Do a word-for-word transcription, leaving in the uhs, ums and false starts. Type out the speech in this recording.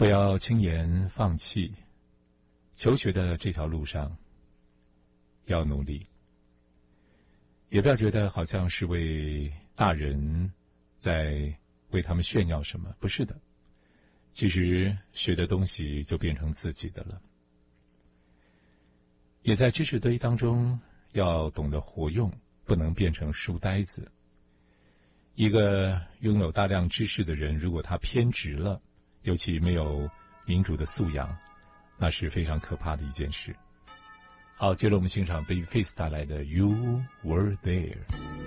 不要轻言放弃，求学的这条路上要努力，也不要觉得好像是为大人在为他们炫耀什么，不是的，其实学的东西就变成自己的了。也在知识堆当中要懂得活用，不能变成书呆子。一个拥有大量知识的人，如果他偏执了，尤其没有民主的素养，那是非常可怕的一件事。好，接着我们欣赏 Babyface 带来的 You Were There。